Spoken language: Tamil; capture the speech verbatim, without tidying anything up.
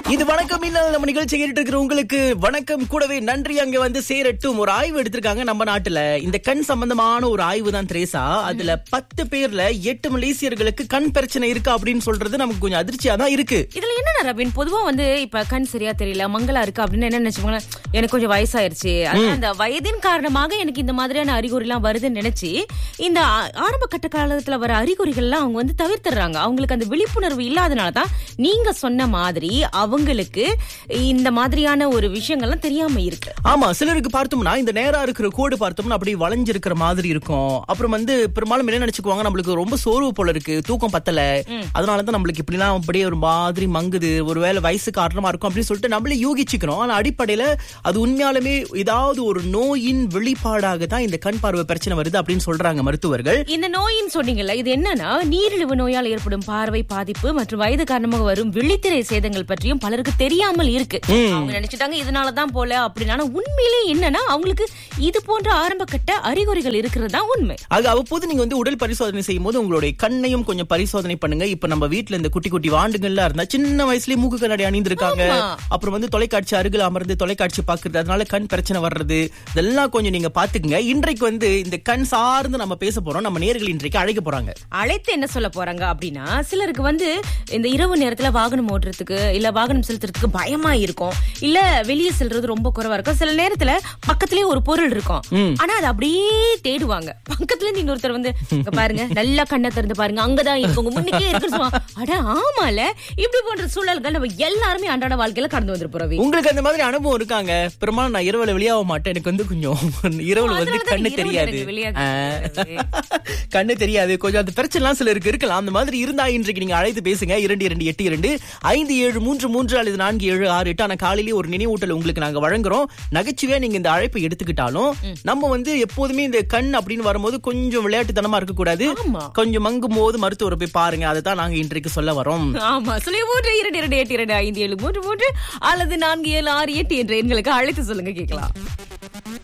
இது வணக்கம் இன்னும் நம்ம நிகழ்ச்சி கேட்டு இருக்கிற உங்களுக்கு வணக்கம் கூடவே நன்றி. அங்க வந்து சேரட்டும் ஒரு ஆய்வு எடுத்திருக்காங்க நம்ம நாட்டுல. இந்த கண் சம்பந்தமான ஒரு ஆய்வு தான் திரேசா. அதுல பத்து பேர்ல எட்டு மலேசியர்களுக்கு கண் பிரச்சனை இருக்கு அப்படின்னு சொல்றது நமக்கு கொஞ்சம் அதிர்ச்சியா தான் இருக்கு. இதுல என்ன ரபின், பொதுவா வந்து இப்ப கண் சரியா தெரியல, மங்களா இருக்கு அப்படின்னு என்ன நினைச்சுக்கோங்க, எனக்கு கொஞ்சம் வயசாயிருச்சு, அந்த வயதின் காரணமாக எனக்கு இந்த மாதிரியான அறிகுறி எல்லாம் வருதுன்னு நினைச்சு இந்த ஆரம்ப கட்ட காலத்துல வர அறிகுறிகள் எல்லாம் அவங்க வந்து தவிர்த்துறாங்க. அவங்களுக்கு அந்த விழிப்புணர்வு இல்லாதனாலதான் நீங்க சொன்ன மாதிரி அவங்களுக்கு இந்த மாதிரியான ஒரு விஷயங்கள்லாம் தெரியாம இருக்கு. ஆமா, சிலருக்கு பார்த்தோம்னா இந்த நேரா இருக்கிற கோடு பார்த்தோம்னா அப்படியே வளைஞ்சிருக்கிற மாதிரி இருக்கும். அப்புறம் வந்து பெரும்பாலும் என்ன நினைச்சுக்குவாங்க, நம்மளுக்கு ரொம்ப சோர்வு போல இருக்கு, தூக்கம் பத்தல, அதனாலதான் நம்மளுக்கு இப்படிலாம் அப்படியே ஒரு மாதிரி மங்குது, ஒருவேளை வயசு காரணமா இருக்கும் அப்படின்னு சொல்லிட்டு நம்மளே யூகிச்சுக்கிறோம். ஆனா அடிப்படையில அது உண்மையாலுமே ஏதாவது ஒரு நோயின் வெளிப்பாடாக தான் இந்த கண் பார்வை பிரச்சனை வருது அப்படின்னு சொல்றாங்க மருத்துவர்கள். இந்த நோயின் சொன்னீங்கல்ல, இது என்னன்னா நீரிழிவு நோயால் ஏற்படும் பார்வை பாதிப்பு மற்றும் வயது காரணமாக வரும் விழித்திரை சேதங்கள் பற்றியும் பலருக்கு தெரியாமல் இருக்கு. அவங்க நினைச்சிட்டாங்க இதனாலதான் போல அப்படின்னா, உண்மையிலே என்னன்னா அவங்களுக்கு இது போன்ற ஆரம்ப கட்ட அறிகுறிகள் இருக்கிறது தான் உண்மை. ஆக அவ்வப்போது நீங்க வந்து உடல் பரிசோதனை செய்யும் போது உங்களுடைய கண்ணையும் கொஞ்சம் பரிசோதனை பண்ணுங்க. இப்ப நம்ம வீட்டுல இந்த குட்டி குட்டி வாண்டுகள்லாம் இருந்தா சின்ன வயசுலயே மூக்கு கண்ணாடி அணிந்திருக்காங்க, அப்புறம் வந்து தொலைக்காட்சி அருகில் அமர்ந்து தொலைக்காட்சி பாக்குறது, அதனால கண் பிரச்சனை வர்றது, இதெல்லாம் கொஞ்சம் நீங்க பாத்துக்குங்க. இன்றைக்கு வந்து இந்த கண் சார்ந்து நம்ம பேச போறோம். நம்ம நேயர்கள் இன்றைக்கு அழைக்க போறாங்க. அழைத்து என்ன சொல்ல போறாங்க அப்படின்னா, சிலருக்கு வந்து இந்த இரவு நேரத்துல வாகனம் ஓட்டுறதுக்கு இல்ல வாகனம் செலுத்துறதுக்கு பயமா இருக்கும், இல்ல வெளியே செல்றது ரொம்ப குறைவா இருக்கும். சில நேரத்துல பக்கத்திலேயே ஒரு பொருள் இருக்கும், ஆனா அது அப்படியே தேடுவாங்க. பக்கத்துல நீங்க ஒருத்தர் வந்து பாருங்க, நல்லா கண்ணை திறந்து பாருங்க, அங்கதான் இருக்கு, முன்னுக்கே இருக்கு. அட ஆமால, இப்படி போன்ற சூழல்கள் நம்ம எல்லாருமே அன்றாட வாழ்க்கையில கடந்து வந்து போறோம். உங்களுக்கு அந்த மாதிரி அனுபவம் இருக்காங்க? பெரும்பாலும் நான் இரவுல வெளியாக மாட்டேன், எனக்கு வந்து கொஞ்சம் இரவுல வந்து கண்ணு தெரியாது, கண்ணு தெரியாது, கொஞ்சம் அந்த பிரச்சனை எல்லாம் சிலருக்கு இருக்கலாம். அந்த மாதிரி இருந்தா இன்றைக்கு நீங்க அழைத்து பேசுங்க. இரண்டு இரண்டு எட்டு இரண்டு ஐந்து ஏழு மூன்று மூன்று அல்லது நான்கு ஏழு ஆறு எட்டு. ஆனா காலையிலேயே ஒரு நினைவூட்டல் உங்களுக்கு நாங்க வழங்குறோம். நகைச்சுவையா நீங்க இந்த அழைப்பை எடுத்துக்கிட்டாலும் நம்ம வந்து எப்போதுமே இந்த கண் அப்படின்னு வரும்போது கொஞ்சம் விளையாட்டுத்தனமா இருக்க கூடாது. கொஞ்சம் மங்கும் போது மருத்துவரை போய் பாருங்க. அதை தான் நாங்க இன்றைக்கு சொல்ல வரோம். ஆமா, சொல்லி மூன்று இரண்டு இரண்டு எட்டு இரண்டு ஐந்து ஏழு மூன்று மூன்று அல்லது நான்கு ஏழு ஆறு எட்டு என்ற எண்களுக்கு அழைத்து சொல்லுங்க, கேட்கலாம்.